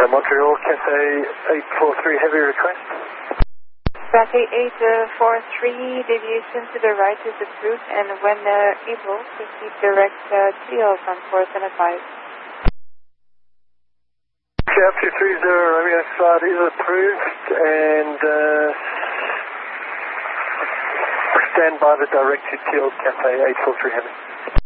Montreal, Cathay 843, heavy request. Cathay 843, deviation to the right is approved, and when able, proceed direct TL on course and advise. Cap 230, Romeo slide is approved, and stand by the direct to TL Cathay 843 heavy.